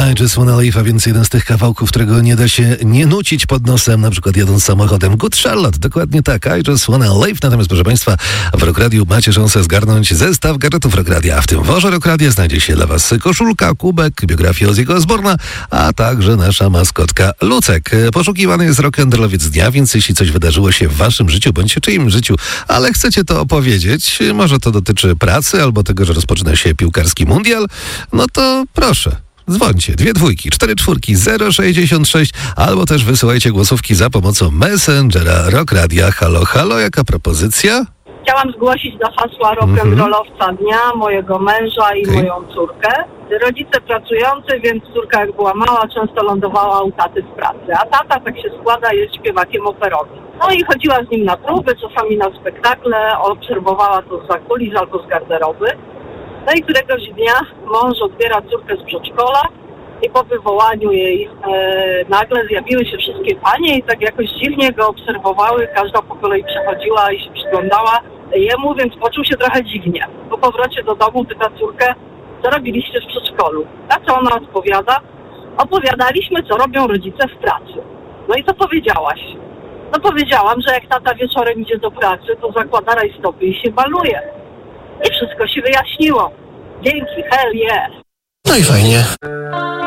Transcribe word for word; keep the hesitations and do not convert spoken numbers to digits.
I Just Wanna Live, a więc jeden z tych kawałków, którego nie da się nie nucić pod nosem, na przykład jadąc samochodem. Good Charlotte, dokładnie tak, I Just Wanna Live. Natomiast, proszę Państwa, w Rock Radiu macie szansę zgarnąć zestaw gadżetów Rock Radia. W tym worze Rock Radia znajdzie się dla Was koszulka, kubek, biografia Ozzy'ego Osbourne'a, a także nasza maskotka Lucek. Poszukiwany jest rock'n'rollowiec dnia, więc jeśli coś wydarzyło się w Waszym życiu, bądź w czyim życiu, ale chcecie to opowiedzieć, może to dotyczy pracy albo tego, że rozpoczyna się piłkarski mundial, no to proszę. Dzwońcie, dwie dwójki, cztery czwórki, zero sześćdziesiąt sześć, albo też wysyłajcie głosówki za pomocą Messengera Rock Radia. Halo, halo, jaka propozycja? Chciałam zgłosić do hasła rock'n'rollowca dnia mojego męża i Okay. moją córkę. Rodzice pracujący, więc córka jak była mała, często lądowała u taty w pracy. A tata, tak się składa, jest śpiewakiem operowym. No i chodziła z nim na próby, czasami na spektakle, obserwowała to z kulis albo z garderoby. No i któregoś dnia mąż odbiera córkę z przedszkola i po wywołaniu jej e, nagle zjawiły się wszystkie panie i tak jakoś dziwnie go obserwowały, każda po kolei przechodziła i się przyglądała jemu, więc poczuł się trochę dziwnie. Po powrocie do domu pyta córkę, co robiliście w przedszkolu? A co ona odpowiada? Opowiadaliśmy, co robią rodzice w pracy. No i co powiedziałaś? No powiedziałam, że jak tata wieczorem idzie do pracy, to zakłada rajstopy i się baluje. I wszystko się wyjaśniło. Dzięki, hell yeah. No i fajnie.